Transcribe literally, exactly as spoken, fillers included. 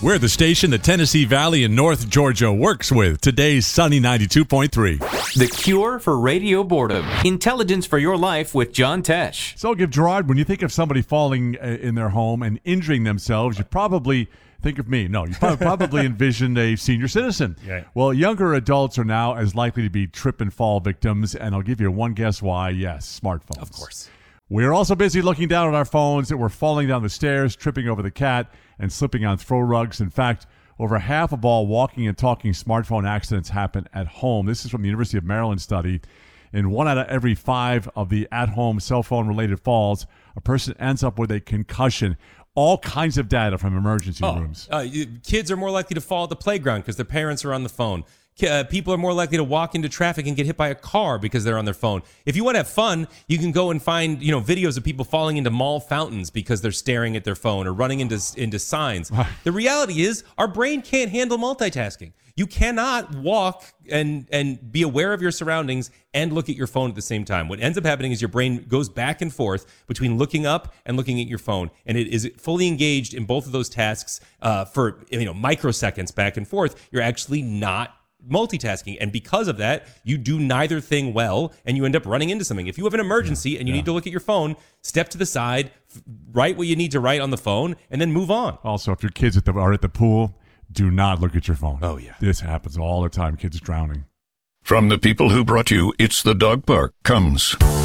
We're the station the Tennessee Valley and North Georgia works with. Today's Sunny ninety-two point three. The cure for radio boredom. Intelligence for your life with John Tesh. So, give Gerard, when you think of somebody falling uh, in their home and injuring themselves, you probably think of me. No, you probably, probably envision a senior citizen. Yeah. Well, younger adults are now as likely to be trip and fall victims, and I'll give you one guess why. Yes, smartphones. Of course. We're also busy looking down at our phones that we're falling down the stairs, tripping over the cat, and slipping on throw rugs. In fact, over half of all walking and talking smartphone accidents happen at home. This is from the University of Maryland study. In one out of every five of the at-home cell phone-related falls, a person ends up with a concussion. All kinds of data from emergency oh, rooms. Uh, you, kids are more likely to fall at the playground because their parents are on the phone. Uh, people are more likely to walk into traffic and get hit by a car because they're on their phone. If you want to have fun, you can go and find, you know, videos of people falling into mall fountains because they're staring at their phone or running into into signs. The reality is our brain can't handle multitasking. You cannot walk and and be aware of your surroundings and look at your phone at the same time. What ends up happening is your brain goes back and forth between looking up and looking at your phone, and it is fully engaged in both of those tasks uh, for you know microseconds back and forth. You're actually not multitasking, and because of that you do neither thing well, and you end up running into something. If you have an emergency yeah, and you yeah. need to look at your phone, step to the side, f- write what you need to write on the phone, and then move on. Also, if your kids at the, are at the pool, do not look at your phone. Oh yeah, this happens all the time. Kids drowning. From the people who brought you It's the Dog Park comes